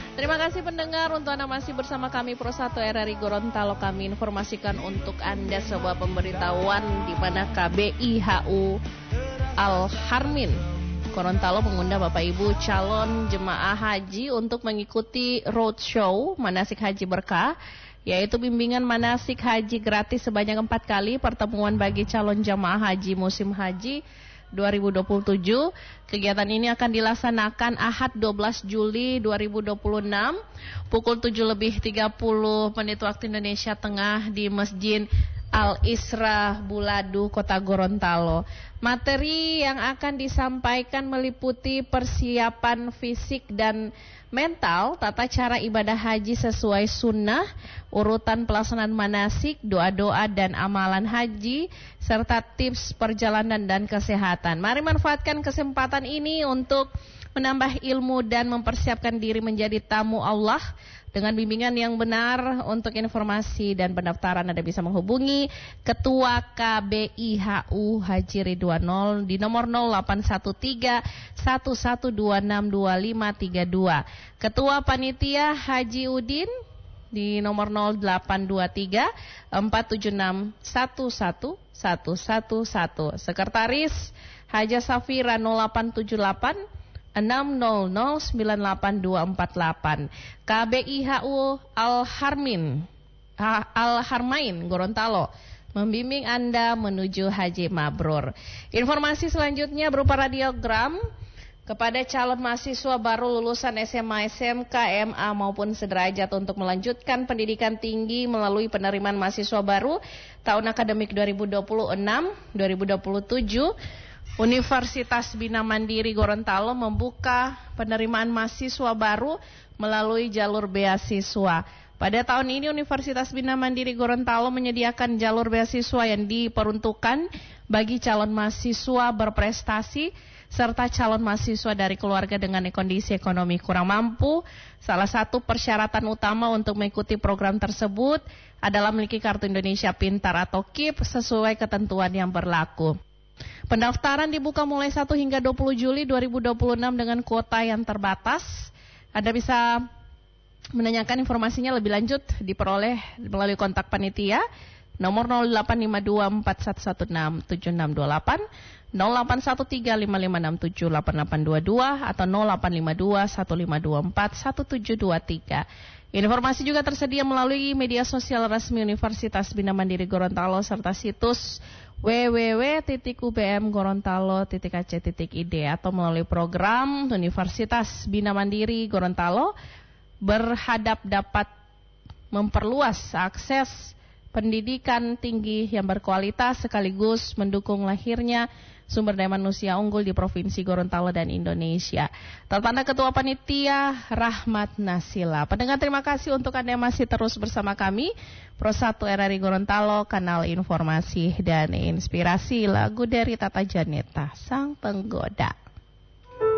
Terima kasih pendengar, untuk Anda masih bersama kami Pro 1 RRI Gorontalo. Kami informasikan untuk Anda sebuah pemberitahuan di mana KBIHU Al-Harmin Gorontalo mengundang Bapak Ibu calon jemaah haji untuk mengikuti roadshow manasik haji berkah, yaitu bimbingan manasik haji gratis sebanyak 4 kali pertemuan bagi calon jemaah haji musim haji 2027. Kegiatan ini akan dilaksanakan Ahad 12 Juli 2026 pukul 7:30 waktu Indonesia Tengah di Masjid Al-Isra Buladu, Kota Gorontalo. Materi yang akan disampaikan meliputi persiapan fisik dan mental, tata cara ibadah haji sesuai sunnah, urutan pelaksanaan manasik, doa-doa dan amalan haji, serta tips perjalanan dan kesehatan. Mari manfaatkan kesempatan ini untuk menambah ilmu dan mempersiapkan diri menjadi tamu Allah dengan bimbingan yang benar. Untuk informasi dan pendaftaran Anda bisa menghubungi Ketua KBIHU Haji Ridwanul di nomor 0813 11262532. Ketua Panitia Haji Udin di nomor 0823 476 11111. Sekretaris Haja Safira 0878 600982448. KBIHU Al-Harmain Gorontalo membimbing Anda menuju haji mabrur. Informasi selanjutnya berupa radiogram kepada calon mahasiswa baru lulusan SMA, SMK, MA maupun sederajat untuk melanjutkan pendidikan tinggi melalui penerimaan mahasiswa baru tahun akademik 2026-2027. Universitas Bina Mandiri Gorontalo membuka penerimaan mahasiswa baru melalui jalur beasiswa. Pada tahun ini Universitas Bina Mandiri Gorontalo menyediakan jalur beasiswa yang diperuntukkan bagi calon mahasiswa berprestasi serta calon mahasiswa dari keluarga dengan kondisi ekonomi kurang mampu. Salah satu persyaratan utama untuk mengikuti program tersebut adalah memiliki Kartu Indonesia Pintar atau KIP sesuai ketentuan yang berlaku. Pendaftaran dibuka mulai 1 hingga 20 Juli 2026 dengan kuota yang terbatas. Anda bisa menanyakan informasinya lebih lanjut diperoleh melalui kontak panitia nomor 085241167628, 081355678822 atau 085215241723. Informasi juga tersedia melalui media sosial resmi Universitas Bina Mandiri Gorontalo serta situs www.ubmgorontalo.ac.id atau melalui program Universitas Bina Mandiri Gorontalo berhadap dapat memperluas akses pendidikan tinggi yang berkualitas sekaligus mendukung lahirnya sumber daya manusia unggul di Provinsi Gorontalo dan Indonesia. Tertanda Ketua Panitia Rahmat Nasila. Pendengar, terima kasih untuk Anda yang masih terus bersama kami. Pro 1 RRI Gorontalo, kanal informasi dan inspirasi. Lagu dari Tata Janeta, Sang Penggoda.